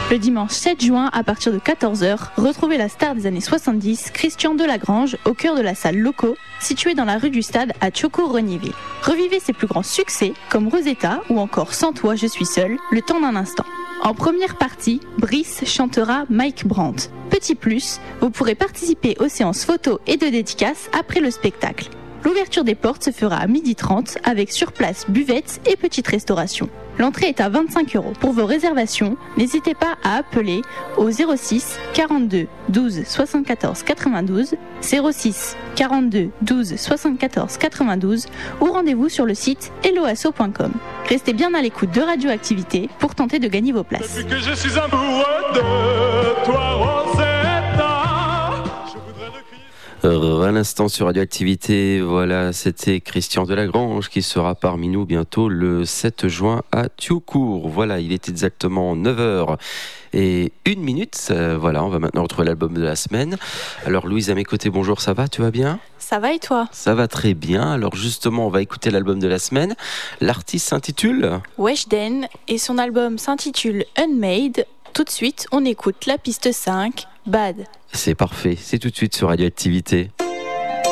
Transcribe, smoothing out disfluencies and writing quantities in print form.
Le dimanche 7 juin, à partir de 14h, retrouvez la star des années 70, Christian Delagrange, au cœur de la salle Loco, située dans la rue du Stade à Tchoko-Regnéville. Revivez ses plus grands succès, comme Rosetta ou encore Sans toi, je suis seule, le temps d'un instant. En première partie, Brice chantera Mike Brandt. Petit plus, vous pourrez participer aux séances photos et de dédicaces après le spectacle. L'ouverture des portes se fera à 12h30 avec sur place buvette et petite restauration. L'entrée est à 25 €. Pour vos réservations, n'hésitez pas à appeler au 06 42 12 74 92, 06 42 12 74 92 ou rendez-vous sur le site helloasso.com. Restez bien à l'écoute de Radioactivité pour tenter de gagner vos places. Depuis que je suis amoureux de toi, Rosetta. Un instant sur Radioactivité, voilà, c'était Christian Delagrange qui sera parmi nous bientôt le 7 juin à Thiaucourt. Voilà, il est exactement 9h01. Voilà, on va maintenant retrouver l'album de la semaine. Alors Louise, à mes côtés, bonjour, ça va, tu vas bien ? Ça va et toi ? Ça va très bien. Alors justement, on va écouter l'album de la semaine. L'artiste s'intitule Weshden et son album s'intitule Unmade. Tout de suite, on écoute la piste 5, Bad. C'est parfait, c'est tout de suite sur Radioactivité.